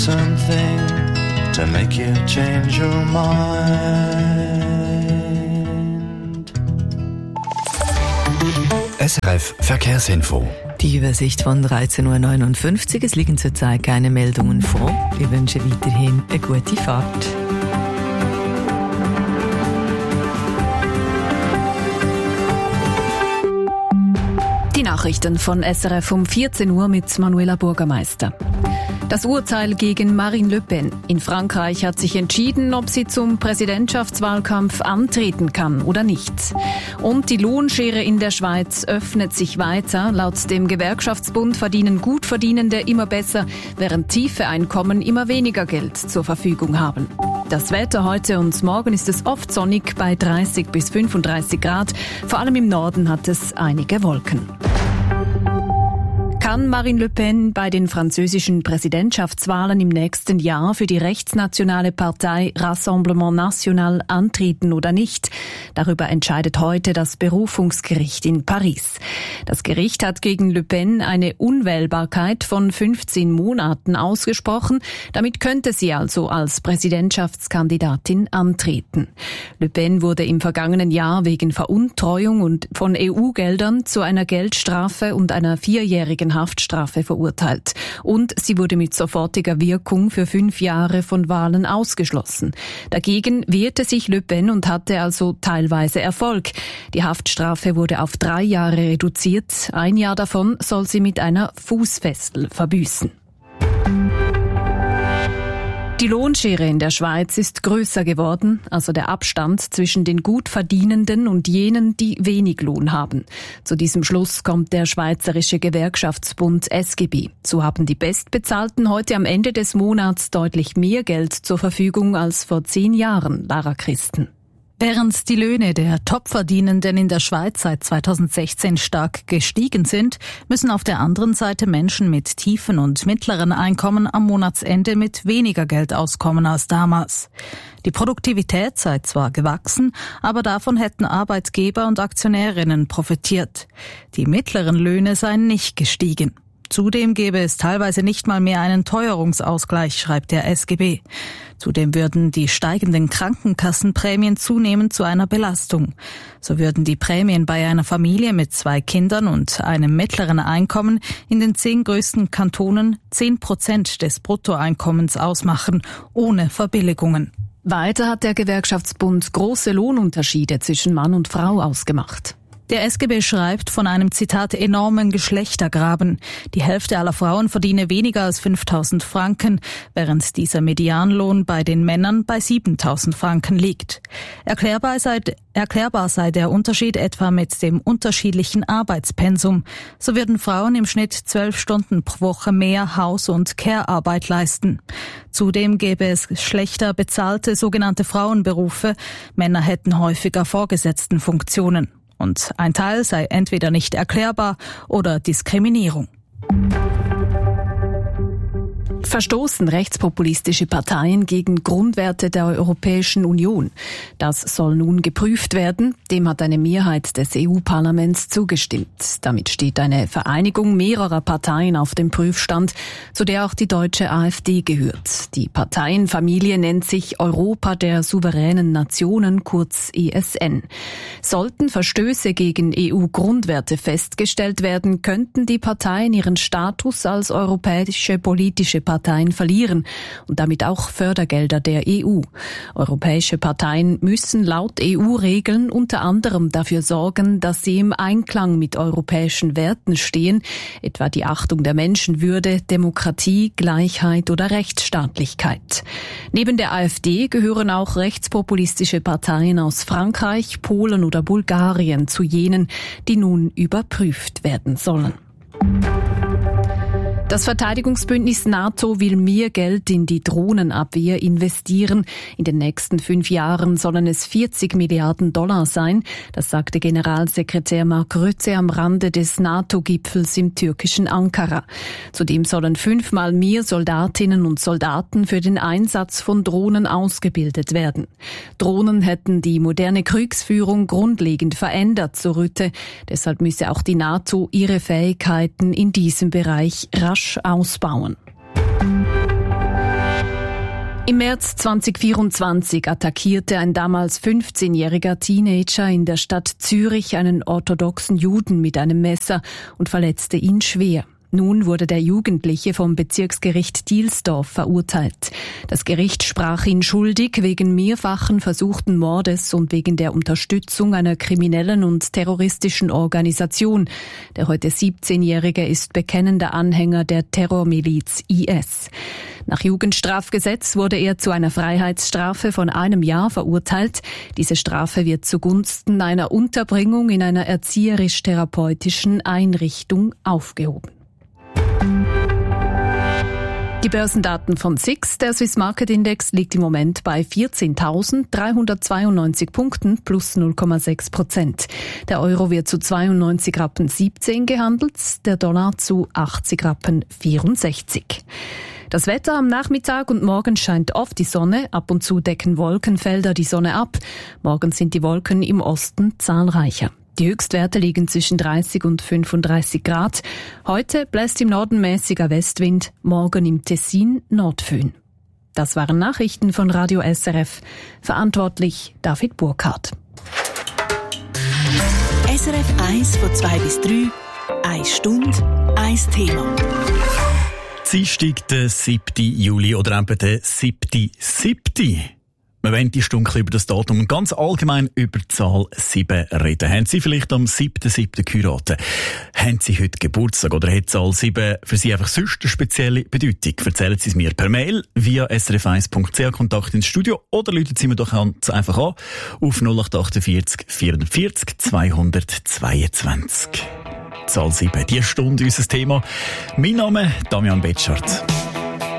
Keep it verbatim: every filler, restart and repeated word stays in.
Something to make you change your mind. S R F Verkehrsinfo. Die Übersicht von dreizehn Uhr neunundfünfzig. Es liegen zurzeit keine Meldungen vor. Wir wünschen weiterhin eine gute Fahrt. Die Nachrichten von S R F um vierzehn Uhr mit Manuela Bürgermeister. Das Urteil gegen Marine Le Pen. In Frankreich hat sich entschieden, ob sie zum Präsidentschaftswahlkampf antreten kann oder nicht. Und die Lohnschere in der Schweiz öffnet sich weiter. Laut dem Gewerkschaftsbund verdienen Gutverdienende immer besser, während tiefe Einkommen immer weniger Geld zur Verfügung haben. Das Wetter heute und morgen ist es oft sonnig bei dreißig bis fünfunddreißig Grad. Vor allem im Norden hat es einige Wolken. Kann Marine Le Pen bei den französischen Präsidentschaftswahlen im nächsten Jahr für die rechtsnationale Partei Rassemblement National antreten oder nicht? Darüber entscheidet heute das Berufungsgericht in Paris. Das Gericht hat gegen Le Pen eine Unwählbarkeit von fünfzehn Monaten ausgesprochen. Damit könnte sie also als Präsidentschaftskandidatin antreten. Le Pen wurde im vergangenen Jahr wegen Veruntreuung und von E U-Geldern zu einer Geldstrafe und einer vierjährigen Haftstrafe verurteilt. Und sie wurde mit sofortiger Wirkung für fünf Jahre von Wahlen ausgeschlossen. Dagegen wehrte sich Le Pen und hatte also teilweise Erfolg. Die Haftstrafe wurde auf drei Jahre reduziert. Ein Jahr davon soll sie mit einer Fußfessel verbüßen. Die Lohnschere in der Schweiz ist größer geworden, also der Abstand zwischen den Gutverdienenden und jenen, die wenig Lohn haben. Zu diesem Schluss kommt der Schweizerische Gewerkschaftsbund S G B. So haben die Bestbezahlten heute am Ende des Monats deutlich mehr Geld zur Verfügung als vor zehn Jahren, Lara Christen. Während die Löhne der Topverdienenden in der Schweiz seit zweitausendsechzehn stark gestiegen sind, müssen auf der anderen Seite Menschen mit tiefen und mittleren Einkommen am Monatsende mit weniger Geld auskommen als damals. Die Produktivität sei zwar gewachsen, aber davon hätten Arbeitgeber und Aktionärinnen profitiert. Die mittleren Löhne seien nicht gestiegen. Zudem gäbe es teilweise nicht mal mehr einen Teuerungsausgleich, schreibt der S G B. Zudem würden die steigenden Krankenkassenprämien zunehmend zu einer Belastung. So würden die Prämien bei einer Familie mit zwei Kindern und einem mittleren Einkommen in den zehn größten Kantonen zehn Prozent des Bruttoeinkommens ausmachen, ohne Verbilligungen. Weiter hat der Gewerkschaftsbund große Lohnunterschiede zwischen Mann und Frau ausgemacht. Der S G B schreibt von einem, Zitat, enormen Geschlechtergraben. Die Hälfte aller Frauen verdiene weniger als fünftausend Franken, während dieser Medianlohn bei den Männern bei siebentausend Franken liegt. Erklärbar sei, erklärbar sei der Unterschied etwa mit dem unterschiedlichen Arbeitspensum. So würden Frauen im Schnitt zwölf Stunden pro Woche mehr Haus- und Care-Arbeit leisten. Zudem gäbe es schlechter bezahlte sogenannte Frauenberufe. Männer hätten häufiger Vorgesetztenfunktionen. Und ein Teil sei entweder nicht erklärbar oder Diskriminierung. Verstoßen rechtspopulistische Parteien gegen Grundwerte der Europäischen Union? Das soll nun geprüft werden. Dem hat eine Mehrheit des E U-Parlaments zugestimmt. Damit steht eine Vereinigung mehrerer Parteien auf dem Prüfstand, zu der auch die deutsche AfD gehört. Die Parteienfamilie nennt sich Europa der souveränen Nationen, kurz E S N. Sollten Verstöße gegen E U-Grundwerte festgestellt werden, könnten die Parteien ihren Status als europäische politische Parteien verlieren und damit auch Fördergelder der E U. Europäische Parteien müssen laut E U-Regeln unter anderem dafür sorgen, dass sie im Einklang mit europäischen Werten stehen, etwa die Achtung der Menschenwürde, Demokratie, Gleichheit oder Rechtsstaatlichkeit. Neben der AfD gehören auch rechtspopulistische Parteien aus Frankreich, Polen oder Bulgarien zu jenen, die nun überprüft werden sollen. Das Verteidigungsbündnis NATO will mehr Geld in die Drohnenabwehr investieren. In den nächsten fünf Jahren sollen es vierzig Milliarden Dollar sein. Das sagte Generalsekretär Mark Rutte am Rande des NATO-Gipfels im türkischen Ankara. Zudem sollen fünfmal mehr Soldatinnen und Soldaten für den Einsatz von Drohnen ausgebildet werden. Drohnen hätten die moderne Kriegsführung grundlegend verändert, so Rutte. Deshalb müsse auch die NATO ihre Fähigkeiten in diesem Bereich rasch ausbauen. Im März zweitausendvierundzwanzig attackierte ein damals fünfzehnjähriger Teenager in der Stadt Zürich einen orthodoxen Juden mit einem Messer und verletzte ihn schwer. Nun wurde der Jugendliche vom Bezirksgericht Dielsdorf verurteilt. Das Gericht sprach ihn schuldig wegen mehrfachen versuchten Mordes und wegen der Unterstützung einer kriminellen und terroristischen Organisation. Der heute siebzehnjährige ist bekennender Anhänger der Terrormiliz I S. Nach Jugendstrafgesetz wurde er zu einer Freiheitsstrafe von einem Jahr verurteilt. Diese Strafe wird zugunsten einer Unterbringung in einer erzieherisch-therapeutischen Einrichtung aufgehoben. Die Börsendaten von S I X, der Swiss Market Index, liegt im Moment bei vierzehntausenddreihundertzweiundneunzig Punkten plus null Komma sechs Prozent. Der Euro wird zu zweiundneunzig Rappen siebzehn gehandelt, der Dollar zu achtzig Rappen vierundsechzig. Das Wetter am Nachmittag und morgen scheint oft die Sonne, ab und zu decken Wolkenfelder die Sonne ab. Morgen sind die Wolken im Osten zahlreicher. Die Höchstwerte liegen zwischen dreißig und fünfunddreißig Grad. Heute bläst im Norden mäßiger Westwind, morgen im Tessin Nordföhn. Das waren Nachrichten von Radio S R F. Verantwortlich David Burkhardt. S R F eins von zwei bis drei, eine Stunde, ein Thema. Dienstag, der siebten Juli oder eben der siebten siebten Wir wollen die Stunde über das Datum und ganz allgemein über die Zahl sieben reden. Haben Sie vielleicht am siebten siebten geheiratet? Haben Sie heute Geburtstag oder hat die Zahl sieben für Sie einfach sonst eine spezielle Bedeutung? Erzählen Sie es mir per Mail via s r f eins punkt c h Kontakt ins Studio oder rufen Sie mir doch einfach an auf null acht achtundvierzig vierundvierzig zweihundertzweiundzwanzig. Zahl sieben, die Stunde unser Thema. Mein Name Damian Betschart.